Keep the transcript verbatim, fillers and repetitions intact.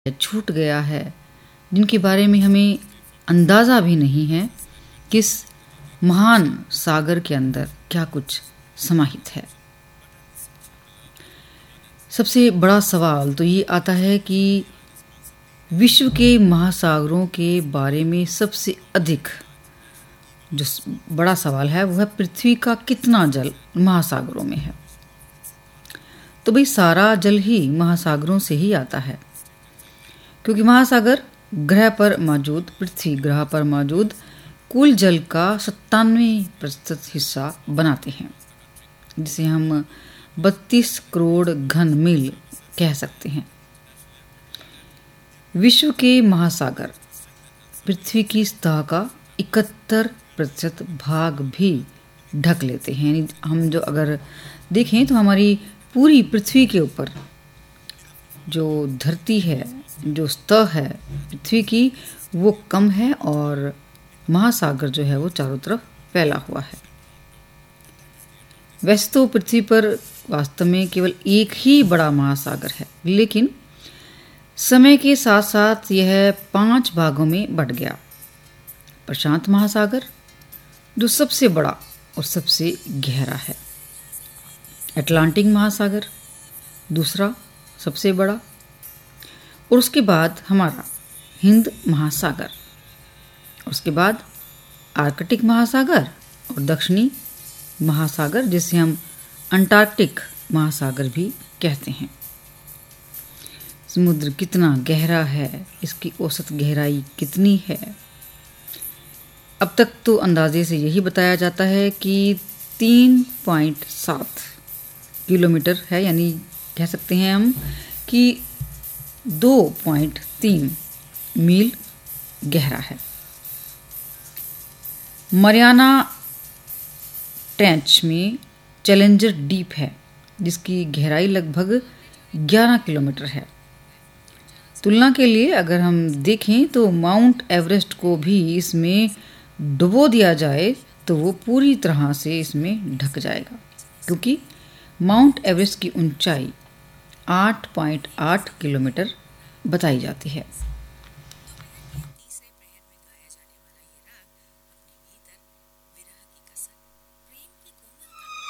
छूट गया है, जिनके बारे में हमें अंदाज़ा भी नहीं है किस महान सागर के अंदर क्या कुछ समाहित है। सबसे बड़ा सवाल तो ये आता है कि विश्व के महासागरों के बारे में सबसे अधिक जो बड़ा सवाल है वो है पृथ्वी का कितना जल महासागरों में है। तो भाई सारा जल ही महासागरों से ही आता है, क्योंकि महासागर ग्रह पर मौजूद पृथ्वी ग्रह पर मौजूद कुल जल का सत्तानवे प्रतिशत हिस्सा बनाते हैं, जिसे हम बत्तीस करोड़ घन मील कह सकते हैं। विश्व के महासागर पृथ्वी की सतह का इकहत्तर प्रतिशत भाग भी ढक लेते हैं। हम जो अगर देखें तो हमारी पूरी पृथ्वी के ऊपर जो धरती है, जो सतह है पृथ्वी की, वो कम है और महासागर जो है वो चारों तरफ फैला हुआ है। वैसे तो पृथ्वी पर वास्तव में केवल एक ही बड़ा महासागर है, लेकिन समय के साथ साथ यह पांच भागों में बंट गया। प्रशांत महासागर जो सबसे बड़ा और सबसे गहरा है, अटलांटिक महासागर दूसरा सबसे बड़ा, और उसके बाद हमारा हिंद महासागर, उसके बाद आर्कटिक महासागर और दक्षिणी महासागर, जिसे हम अंटार्कटिक महासागर भी कहते हैं। समुद्र कितना गहरा है, इसकी औसत गहराई कितनी है? अब तक तो अंदाजे से यही बताया जाता है कि तीन पॉइंट सात किलोमीटर है, यानी कह सकते हैं हम कि दो पॉइंट तीन मील गहरा है। मरियाना ट्रेंच में चैलेंजर डीप है, जिसकी गहराई लगभग ग्यारह किलोमीटर है। तुलना के लिए अगर हम देखें तो माउंट एवरेस्ट को भी इसमें डुबो दिया जाए तो वो पूरी तरह से इसमें ढक जाएगा, क्योंकि माउंट एवरेस्ट की ऊंचाई आठ पॉइंट आठ किलोमीटर बताई जाती है।